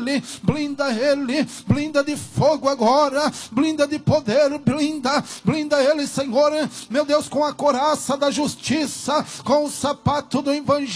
blinda de fogo agora, blinda de poder, blinda ele, Senhor, meu Deus, com a couraça da justiça, com o sapato do evangelho,